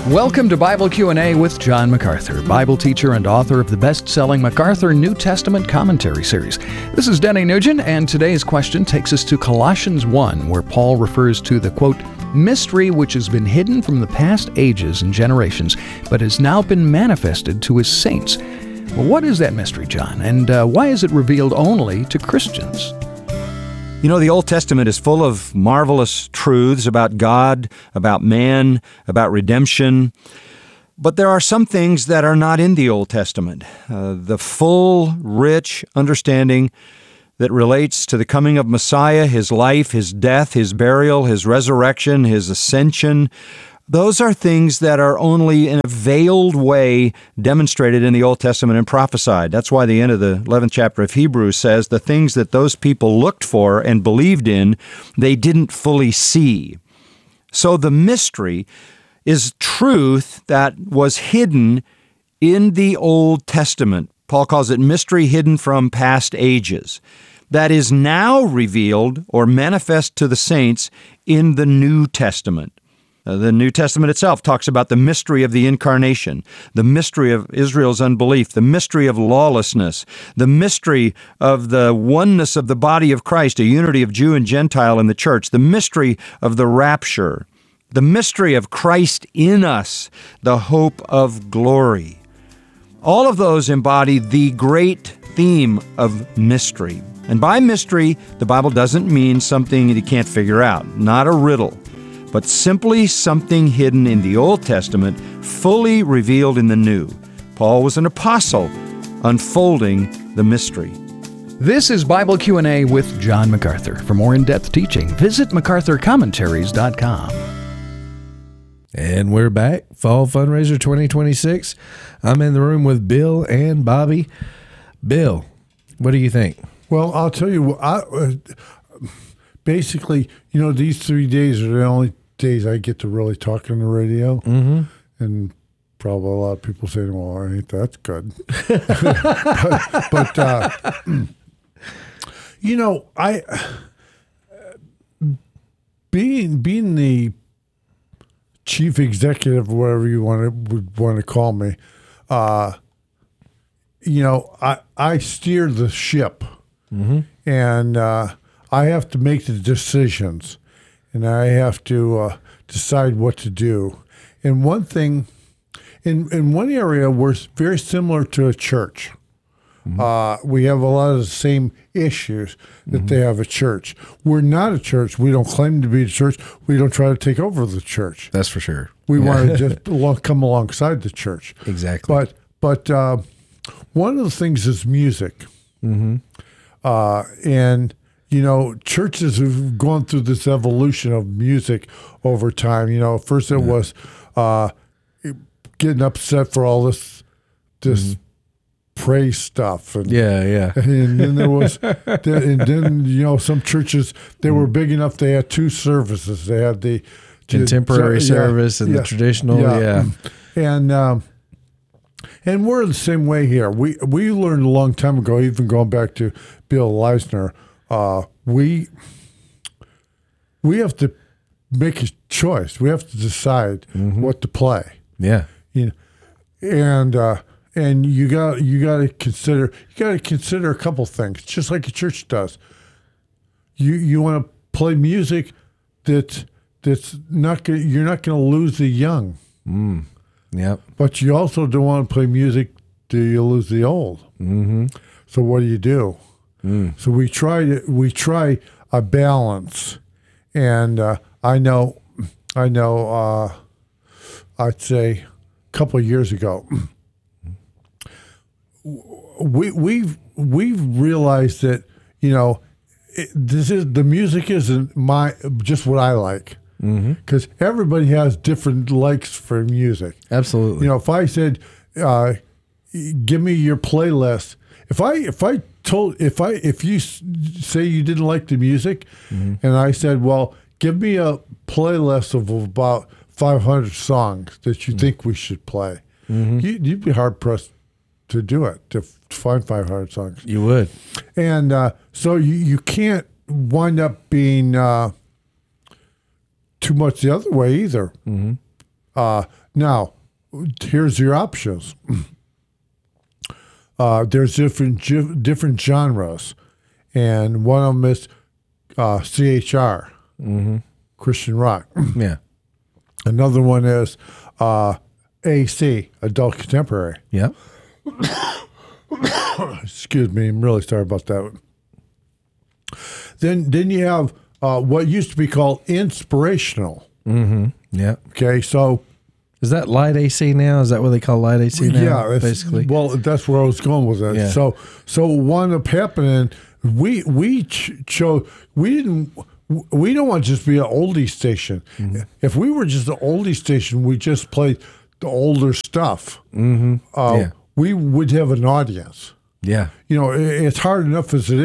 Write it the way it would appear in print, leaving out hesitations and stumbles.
Welcome to Bible Q&A with John MacArthur, Bible teacher and author of the best-selling MacArthur New Testament Commentary Series. This is Denny Nugent, and today's question takes us to Colossians 1, where Paul refers to the, quote, mystery which has been hidden from the past ages and generations, but has now been manifested to his saints. Well, what is that mystery, John, and why is it revealed only to Christians? You know, the Old Testament is full of marvelous truths about God, about man, about redemption. But there are some things that are not in the Old Testament. The full, rich understanding that relates to the coming of Messiah, his life, his death, his burial, his resurrection, his ascension. Those are things that are only in a veiled way demonstrated in the Old Testament and prophesied. That's why the end of the 11th chapter of Hebrews says the things that those people looked for and believed in, they didn't fully see. So the mystery is truth that was hidden in the Old Testament. Paul calls it mystery hidden from past ages. That is now revealed or manifest to the saints in the New Testament. The New Testament itself talks about the mystery of the incarnation, the mystery of Israel's unbelief, the mystery of lawlessness, the mystery of the oneness of the body of Christ, a unity of Jew and Gentile in the church, the mystery of the rapture, the mystery of Christ in us, the hope of glory. All of those embody the great theme of mystery. And by mystery, the Bible doesn't mean something you can't figure out, not a riddle, but simply something hidden in the Old Testament, fully revealed in the New. Paul was an apostle, unfolding the mystery. This is Bible Q&A with John MacArthur. For more in-depth teaching, visit MacArthurCommentaries.com. And we're back. Fall Fundraiser 2026. I'm in the room with Bill and Bobby. Bill, what do you think? Well, I'll tell you, basically, you know, these 3 days are the only days I get to really talk on the radio. Mm-hmm. And probably a lot of people say, well, ain't that good? but you know, being the chief executive, whatever you would want to call me, you know, I steer the ship. Mm-hmm. And I have to make the decisions, and I have to decide what to do. And one thing, in one area, we're very similar to a church. Mm-hmm. We have a lot of the same issues that mm-hmm. they have at church. We're not a church. We don't claim to be a church. We don't try to take over the church. That's for sure. We want to just come alongside the church. Exactly. But one of the things is music. Mm-hmm. And, you know, churches have gone through this evolution of music over time. You know, first it was getting upset for all this mm-hmm. praise stuff. And, yeah. And then there was, and then, you know, some churches, they were big enough, they had two services. They had the contemporary service and the traditional. Yeah. And we're the same way here. We learned a long time ago, even going back to Bill Leisner, we have to make a choice. We have to decide mm-hmm. what to play. Yeah. You know, and you got to consider a couple things, just like a church does. You want to play music that's not you're not going to lose the young. Mm. Yep. But you also don't want to play music till you lose the old. Mm-hmm. So what do? So we try a balance, and I know. I'd say a couple of years ago, we've realized that, you know, the music isn't just what I like. Because everybody has different likes for music. Absolutely. You know, if I said, "Give me your playlist," if you say you didn't like the music, mm-hmm. and I said, "Well, give me a playlist of about 500 songs that you mm-hmm. think we should play," mm-hmm. you'd be hard pressed to do it, to find 500 songs. You would, and so you can't wind up being too much the other way either. Mm-hmm. Now, here's your options. There's different genres, and one of them is CHR, Christian rock. Yeah. Another one is AC, adult contemporary. Yep. Excuse me, I'm really sorry about that. Then you have what used to be called inspirational. Yeah. Okay, so Is that light AC now? Is that what they call light AC now? yeah, basically. Well, that's where I was going with that. Yeah. So what ended up happening? We chose. We don't want to just be an oldie station. If we were just an oldie station, we just played the older stuff. Yeah. We would have an audience. Yeah. You know, it's hard enough as it is.